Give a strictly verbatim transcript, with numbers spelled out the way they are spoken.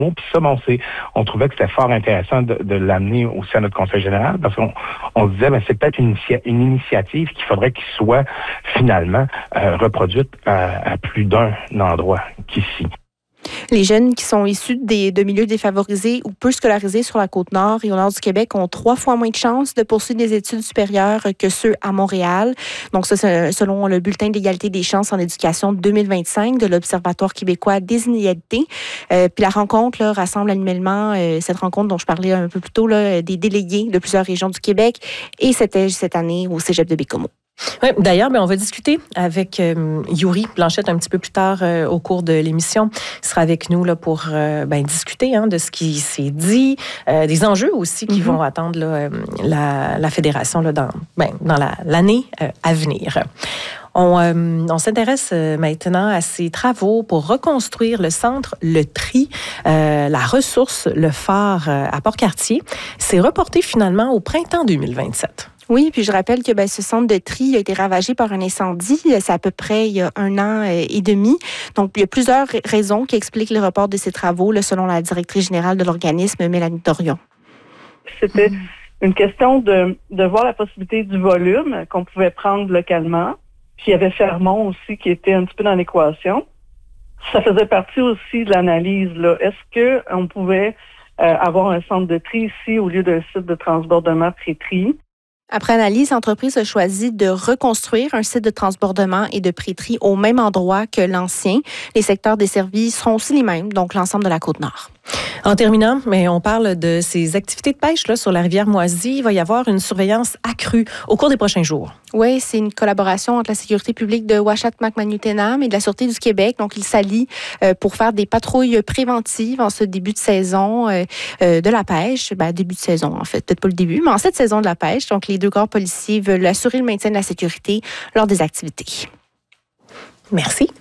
Puis ça, bon, c'est, on trouvait que c'était fort intéressant de, de l'amener aussi à notre conseil général parce qu'on on se disait, ben, c'est peut-être une, initia- une initiative qu'il faudrait qu'il soit finalement euh, reproduite à, à plus d'un endroit qu'ici. Les jeunes qui sont issus des, de milieux défavorisés ou peu scolarisés sur la Côte-Nord et au nord du Québec ont trois fois moins de chances de poursuivre des études supérieures que ceux à Montréal. Donc ça, c'est selon le bulletin d'égalité des chances en éducation deux mille vingt-cinq de l'Observatoire québécois des inégalités. Euh, puis la rencontre là, rassemble annuellement, euh, cette rencontre dont je parlais un peu plus tôt, là, des délégués de plusieurs régions du Québec. Et c'était cette année au Cégep de Baie-Comeau. Oui, d'ailleurs, ben, on va discuter avec euh, Yuri Blanchette un petit peu plus tard euh, au cours de l'émission. Il sera avec nous là, pour euh, ben, discuter hein, de ce qui s'est dit, euh, des enjeux aussi qui mm-hmm. vont attendre là, euh, la, la fédération là, dans, ben, dans la, l'année euh, à venir. On, euh, on s'intéresse euh, maintenant à ces travaux pour reconstruire le centre Le Tri, euh, la ressource, le phare euh, à Port-Cartier. C'est reporté finalement au printemps deux mille vingt-sept. Oui, puis je rappelle que ben, ce centre de tri a été ravagé par un incendie. C'est à peu près il y a un an et demi. Donc, il y a plusieurs raisons qui expliquent le report de ces travaux, là, selon la directrice générale de l'organisme, Mélanie Dorion. C'était mmh. une question de, de voir la possibilité du volume qu'on pouvait prendre localement. Puis il y avait Fermont aussi qui était un petit peu dans l'équation. Ça faisait partie aussi de l'analyse, là. Est-ce qu'on pouvait euh, avoir un centre de tri ici au lieu d'un site de transbordement pré-tri? Après analyse, l'entreprise a choisi de reconstruire un site de transbordement et de pré-tri au même endroit que l'ancien. Les secteurs desservis seront aussi les mêmes, donc l'ensemble de la Côte-Nord. En terminant, mais on parle de ces activités de pêche là, sur la rivière Moisy. Il va y avoir une surveillance accrue au cours des prochains jours. Oui, c'est une collaboration entre la sécurité publique de Ouachata-Macmahon-Utténam et de la Sûreté du Québec. Donc, ils s'allient euh, pour faire des patrouilles préventives en ce début de saison euh, euh, de la pêche. Ben, début de saison, en fait. Peut-être pas le début, mais en cette saison de la pêche. Donc, les deux corps policiers veulent assurer le maintien de la sécurité lors des activités. Merci.